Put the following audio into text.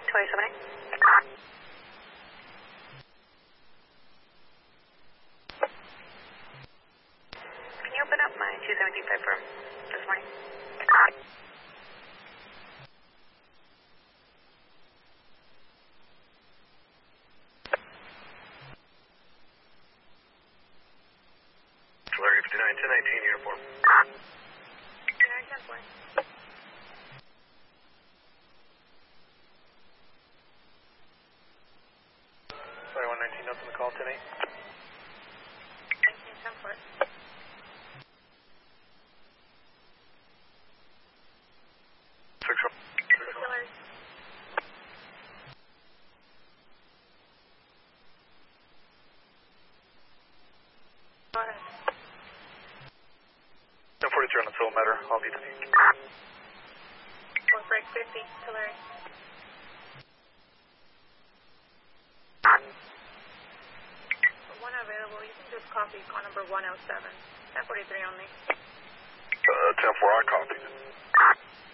278. Can you open up my 275 firm this morning? Larry 59 1019 uniform. 59 10 Sorry, 119 notes on the call, 10-8. 19 10 4. Go ahead. 1043 on the toll matter. I'll be the Fourth break 50 to Larry. One available. You can just copy call number 107. 1043 only. 10-4, I copied.